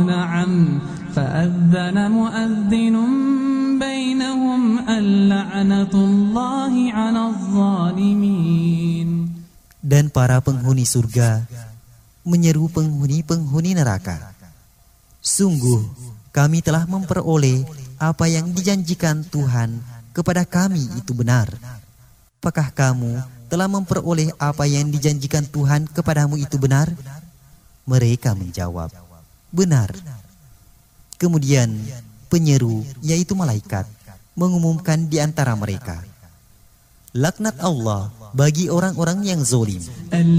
نعم فأذن مؤذن بينهم اللعنة الله على الظالمين. Dan para penghuni surga menyeru penghuni-penghuni neraka, sungguh kami telah memperoleh apa yang dijanjikan Tuhan kepada kami itu benar. Apakah kamu telah memperoleh apa yang dijanjikan Tuhan kepadamu itu benar? Mereka menjawab, benar. Kemudian penyeru, yaitu malaikat, mengumumkan di antara mereka, laknat Allah bagi orang-orang yang zalim.